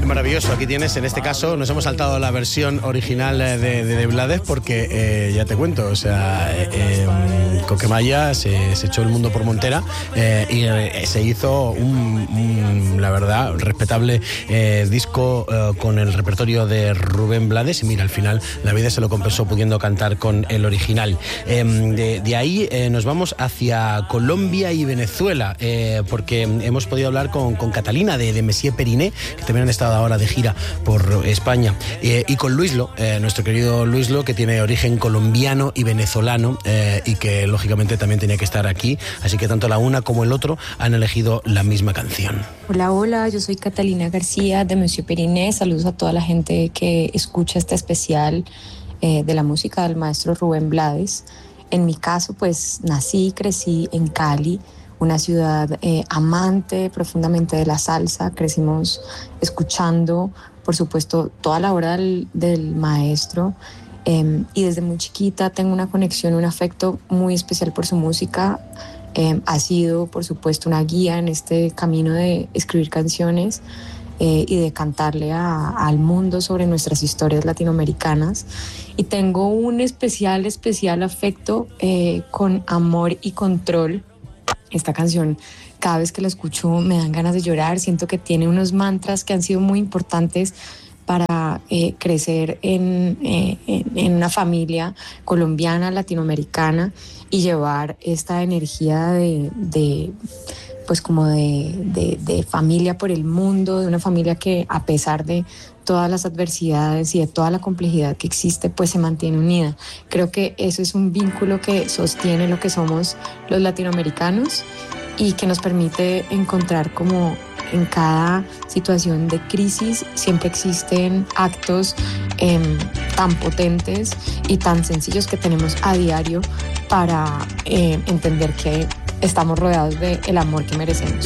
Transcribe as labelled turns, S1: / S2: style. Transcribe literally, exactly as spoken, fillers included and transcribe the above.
S1: Maravilloso, aquí tienes, en este caso nos hemos saltado la versión original de, de, de Blades porque eh, ya te cuento, o sea, eh, eh, Coquemaya se, se echó el mundo por montera eh, y eh, se hizo un, un, la verdad, respetable eh, disco eh, con el repertorio de Rubén Blades, y mira, al final la vida se lo compensó pudiendo cantar con el original. Eh, de, de ahí eh, nos vamos hacia Colombia y Venezuela, eh, porque hemos podido hablar con, con Catalina de, de Messier Periné, que también han estado ahora de gira por España, eh, y con Luislo, eh, nuestro querido Luislo, que tiene origen colombiano y venezolano, eh, y que lógicamente también tenía que estar aquí, así que tanto la una como el otro han elegido la misma canción.
S2: Hola, hola, yo soy Catalina García de Messier Periné. Saludos a toda la gente que escucha este especial eh, de la música del maestro Rubén Blades. En mi caso, pues nací y crecí en Cali, una ciudad eh, amante profundamente de la salsa. Crecimos escuchando, por supuesto, toda la obra del, del maestro, eh, y desde muy chiquita tengo una conexión, un afecto muy especial por su música. Eh, ha sido, por supuesto, una guía en este camino de escribir canciones eh, y de cantarle a, al mundo sobre nuestras historias latinoamericanas. Y tengo un especial, especial afecto eh, con Amor y Control. Esta canción, cada vez que la escucho me dan ganas de llorar. Siento que tiene unos mantras que han sido muy importantes para eh, crecer en, eh, en, en una familia colombiana, latinoamericana, y llevar esta energía de, de pues como de, de, de familia por el mundo, de una familia que, a pesar de todas las adversidades y de toda la complejidad que existe, pues se mantiene unida. Creo que eso es un vínculo que sostiene lo que somos los latinoamericanos y que nos permite encontrar como en cada situación de crisis siempre existen actos eh, tan potentes y tan sencillos que tenemos a diario para eh, entender que estamos rodeados del amor que merecemos.